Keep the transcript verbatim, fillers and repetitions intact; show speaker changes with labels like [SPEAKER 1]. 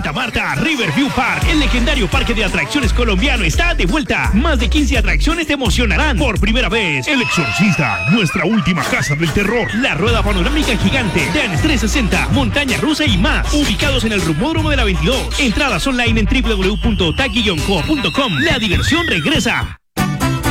[SPEAKER 1] Santa Marta, Riverview Park, el legendario parque de atracciones colombiano está de vuelta. Más de quince atracciones te emocionarán. Por primera vez, El Exorcista, nuestra última casa del terror. La rueda panorámica gigante, Dance trescientos sesenta, montaña rusa y más. Ubicados en el Rumódromo de la veintidós. Entradas online en w w w punto taki guion co punto com. La diversión regresa.